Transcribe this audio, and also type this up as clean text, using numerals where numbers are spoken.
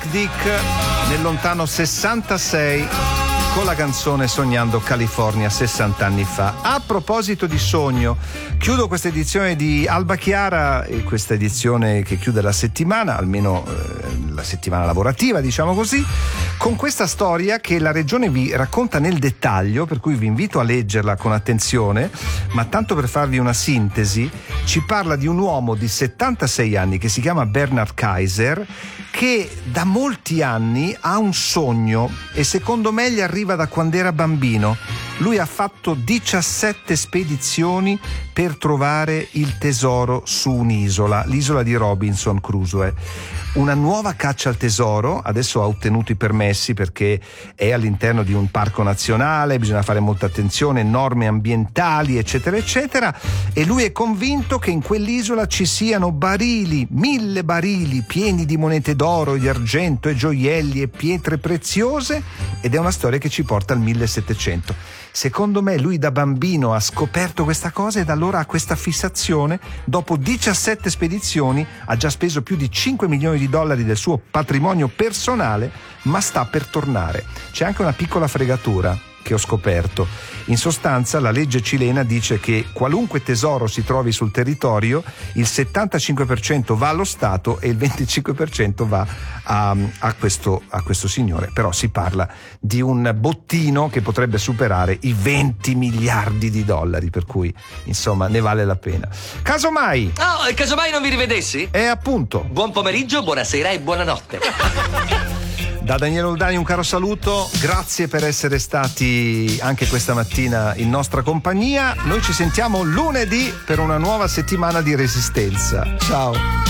Mobb Dick nel lontano 66 con la canzone Sognando California 60 anni fa. A proposito di sogno, chiudo questa edizione di Alba Chiara, e questa edizione che chiude la settimana, almeno la settimana lavorativa, diciamo così, con questa storia che la Regione vi racconta nel dettaglio, per cui vi invito a leggerla con attenzione, ma tanto per farvi una sintesi, ci parla di un uomo di 76 anni che si chiama Bernard Kaiser, che da molti anni ha un sogno e secondo me gli arriva da quando era bambino. Lui ha fatto 17 spedizioni per trovare il tesoro su un'isola, l'isola di Robinson Crusoe. Una nuova caccia al tesoro, adesso ha ottenuto i permessi perché è all'interno di un parco nazionale, bisogna fare molta attenzione, norme ambientali, eccetera, eccetera, e lui è convinto che in quell'isola ci siano barili, 1000 barili pieni di monete d'oro e di argento e gioielli e pietre preziose, ed è una storia che ci porta al 1700. Secondo me lui da bambino ha scoperto questa cosa e da allora ha questa fissazione. Dopo 17 spedizioni ha già speso più di 5 milioni di dollari del suo patrimonio personale, ma sta per tornare. C'è anche una piccola fregatura che ho scoperto. In sostanza la legge cilena dice che qualunque tesoro si trovi sul territorio, il 75% va allo Stato e il 25% va a questo signore. Però si parla di un bottino che potrebbe superare i 20 miliardi di dollari, per cui insomma ne vale la pena. Casomai non vi rivedessi? Appunto. Buon pomeriggio, buonasera e buonanotte. Da Daniele Oldani un caro saluto, grazie per essere stati anche questa mattina in nostra compagnia. Noi ci sentiamo lunedì per una nuova settimana di Resistenza. Ciao.